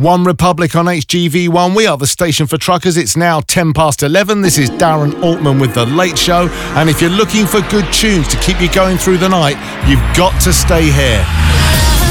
One Republic on HGV1. We are the station for truckers. It's now 10 past 11. This is Darren Altman with The Late Show. And if you're looking for good tunes to keep you going through the night, you've got to stay here.